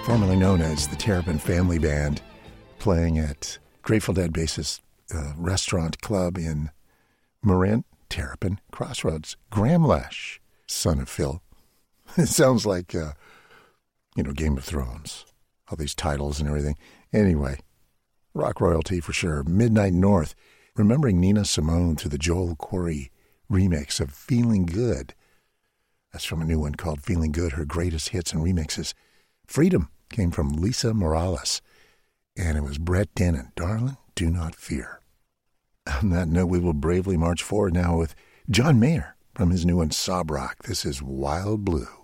formerly known as the Terrapin Family Band, playing at Grateful Dead bassist restaurant club in Marin, Terrapin, Crossroads. Graham Lesh, son of Phil. It sounds like, Game of Thrones. All these titles and everything. Anyway, rock royalty for sure. Midnight North, remembering Nina Simone through the Joel Corey remix of Feeling Good. That's from a new one called Feeling Good, her greatest hits and remixes. Freedom came from Lisa Morales, and it was Brett Dennen. Darling, do not fear. On that note, we will bravely march forward now with John Mayer from his new one, Sob Rock. This is Wild Blue.